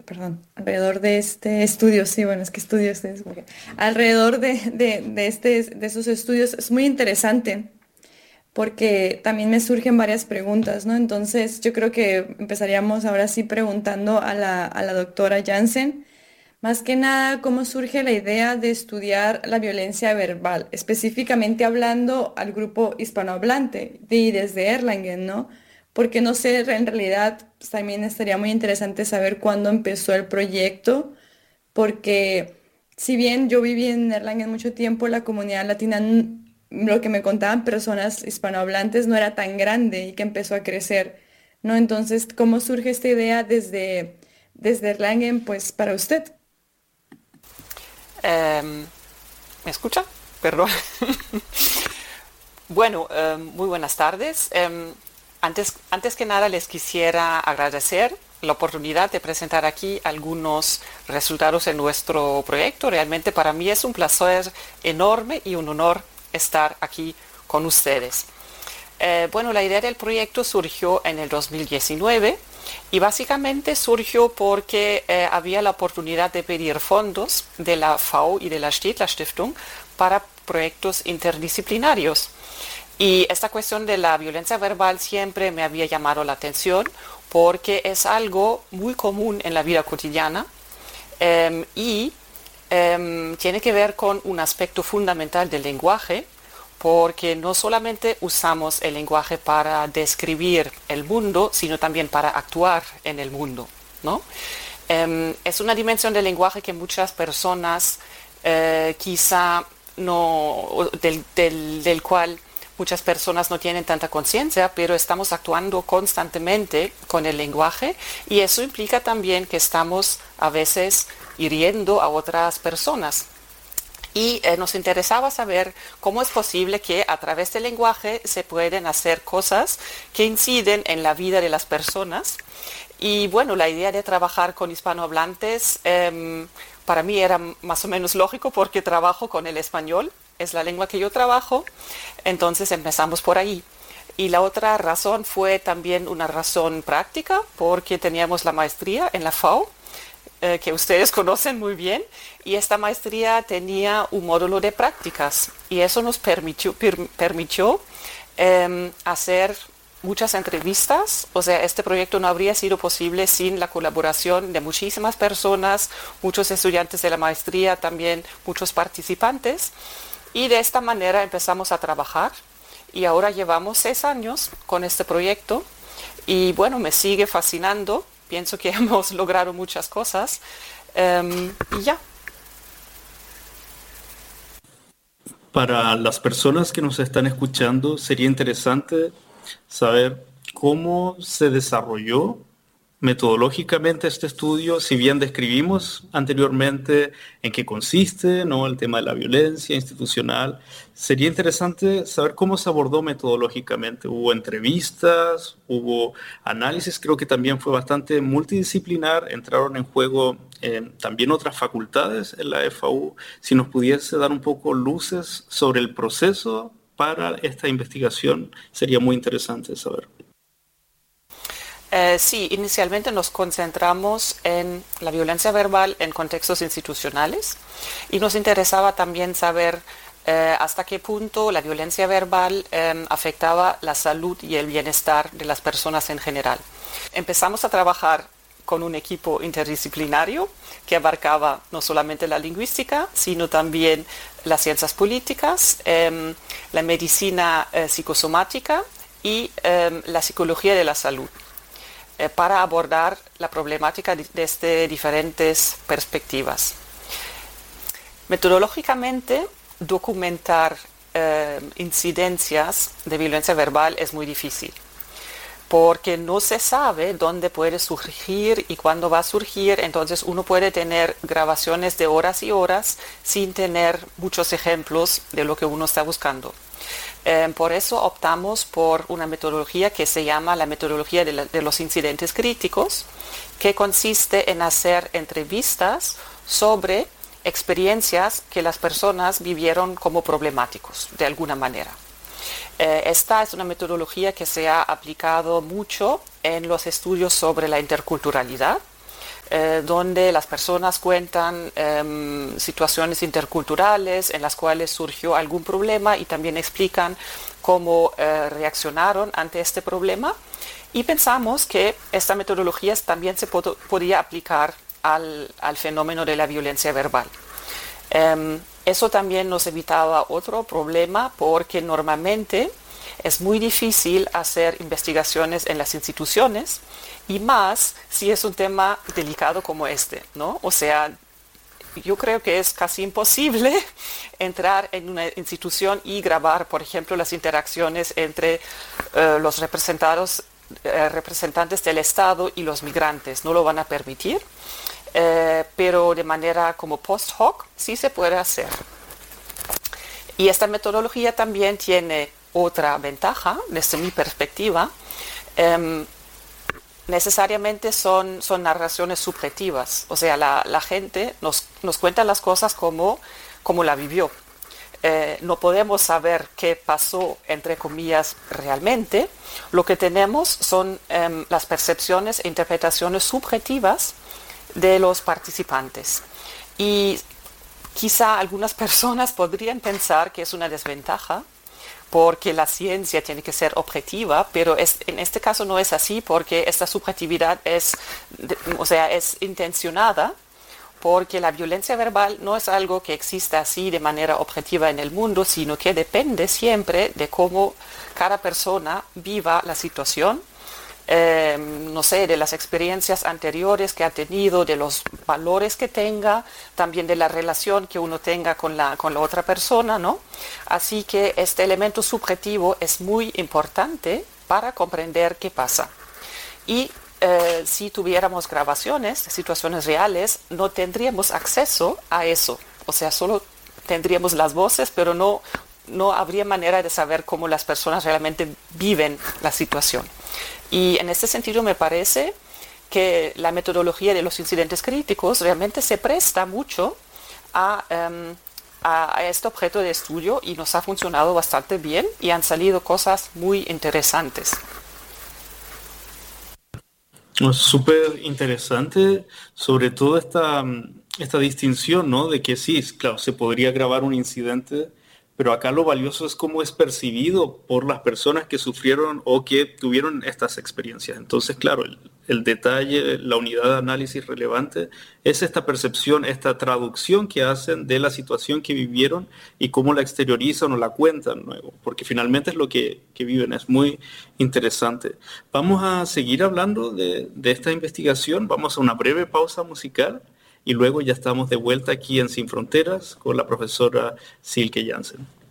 alrededor de este estudio, sí, bueno, es que estudio este, alrededor de esos estudios es muy interesante porque también me surgen varias preguntas, ¿no? Entonces, yo creo que empezaríamos ahora sí preguntando a la doctora Jansen, más que nada, ¿cómo surge la idea de estudiar la violencia verbal, específicamente hablando al grupo hispanohablante y desde Erlangen, ¿no? Porque no sé, en realidad pues, también estaría muy interesante saber cuándo empezó el proyecto, porque si bien yo viví en Erlangen mucho tiempo, la comunidad latina, lo que me contaban personas hispanohablantes no era tan grande y que empezó a crecer, ¿no? Entonces, ¿cómo surge esta idea desde Erlangen, pues, para usted? Em, ¿Me escucha? Perdón. Bueno, muy buenas tardes. Antes que nada les quisiera agradecer la oportunidad de presentar aquí algunos resultados de nuestro proyecto. Realmente para mí es un placer enorme y un honor estar aquí con ustedes. Bueno, la idea del proyecto surgió en el 2019 y básicamente surgió porque había la oportunidad de pedir fondos de la FAO y de la Stiegler Stiftung para proyectos interdisciplinarios. Y esta cuestión de la violencia verbal siempre me había llamado la atención porque es algo muy común en la vida cotidiana y tiene que ver con un aspecto fundamental del lenguaje, porque no solamente usamos el lenguaje para describir el mundo, sino también para actuar en el mundo, ¿no? Es una dimensión del lenguaje que muchas personas quizá no, del cual muchas personas no tienen tanta conciencia, pero estamos actuando constantemente con el lenguaje y eso implica también que estamos a veces hiriendo a otras personas. Y nos interesaba saber cómo es posible que a través del lenguaje se pueden hacer cosas que inciden en la vida de las personas. Y bueno, la idea de trabajar con hispanohablantes para mí era más o menos lógico porque trabajo con el español, es la lengua que yo trabajo, entonces empezamos por ahí. Y la otra razón fue también una razón práctica porque teníamos la maestría en la FAO que ustedes conocen muy bien, y esta maestría tenía un módulo de prácticas y eso nos permitió hacer muchas entrevistas. O sea, este proyecto no habría sido posible sin la colaboración de muchísimas personas, muchos estudiantes de la maestría, también muchos participantes, y de esta manera empezamos a trabajar y ahora llevamos 6 años con este proyecto y bueno, me sigue fascinando. Pienso que hemos logrado muchas cosas y ya. Para las personas que nos están escuchando, sería interesante saber cómo se desarrolló metodológicamente este estudio, si bien describimos anteriormente en qué consiste, ¿no? El tema de la violencia institucional. Sería interesante saber cómo se abordó metodológicamente. Hubo entrevistas, hubo análisis, creo que también fue bastante multidisciplinar, entraron en juego también otras facultades en la FAU. Si nos pudiese dar un poco luces sobre el proceso para esta investigación, sería muy interesante saber. Sí, inicialmente nos concentramos en la violencia verbal en contextos institucionales y nos interesaba también saber hasta qué punto la violencia verbal afectaba la salud y el bienestar de las personas en general. Empezamos a trabajar con un equipo interdisciplinario que abarcaba no solamente la lingüística, sino también las ciencias políticas, la medicina psicosomática y la psicología de la salud para abordar la problemática desde diferentes perspectivas. Metodológicamente, documentar incidencias de violencia verbal es muy difícil, porque no se sabe dónde puede surgir y cuándo va a surgir, entonces uno puede tener grabaciones de horas y horas sin tener muchos ejemplos de lo que uno está buscando. Por eso optamos por una metodología que se llama la metodología de los incidentes críticos, que consiste en hacer entrevistas sobre experiencias que las personas vivieron como problemáticos de alguna manera. Esta es una metodología que se ha aplicado mucho en los estudios sobre la interculturalidad, donde las personas cuentan situaciones interculturales en las cuales surgió algún problema y también explican cómo reaccionaron ante este problema. Y pensamos que esta metodología también se podía aplicar al fenómeno de la violencia verbal. Eso también nos evitaba otro problema porque normalmente es muy difícil hacer investigaciones en las instituciones y más si es un tema delicado como este, ¿no? O sea, yo creo que es casi imposible entrar en una institución y grabar, por ejemplo, las interacciones entre los representantes del Estado y los migrantes. No lo van a permitir, pero de manera como post hoc sí se puede hacer. Y esta metodología también tiene otra ventaja, desde mi perspectiva. Necesariamente son narraciones subjetivas, o sea, la gente nos cuenta las cosas como la vivió. No podemos saber qué pasó, entre comillas, realmente. Lo que tenemos son las percepciones e interpretaciones subjetivas de los participantes. Y quizá algunas personas podrían pensar que es una desventaja, porque la ciencia tiene que ser objetiva, pero en este caso no es así porque esta subjetividad es intencionada, porque la violencia verbal no es algo que exista así de manera objetiva en el mundo, sino que depende siempre de cómo cada persona viva la situación, no sé, de las experiencias anteriores que ha tenido, de los valores que tenga, también de la relación que uno tenga con la otra persona, ¿no? Así que este elemento subjetivo es muy importante para comprender qué pasa. Y si tuviéramos grabaciones de situaciones reales, no tendríamos acceso a eso. O sea, solo tendríamos las voces, pero no habría manera de saber cómo las personas realmente viven la situación. Y en este sentido me parece que la metodología de los incidentes críticos realmente se presta mucho a este objeto de estudio y nos ha funcionado bastante bien y han salido cosas muy interesantes. Es súper interesante, sobre todo esta distinción, ¿no? De que sí, claro, se podría grabar un incidente, pero acá lo valioso es cómo es percibido por las personas que sufrieron o que tuvieron estas experiencias. Entonces, claro, el detalle, la unidad de análisis relevante es esta percepción, esta traducción que hacen de la situación que vivieron y cómo la exteriorizan o la cuentan luego, porque finalmente es lo que viven. Es muy interesante. Vamos a seguir hablando de esta investigación. Vamos a una breve pausa musical y luego ya estamos de vuelta aquí en Sin Fronteras con la profesora Silke Jansen.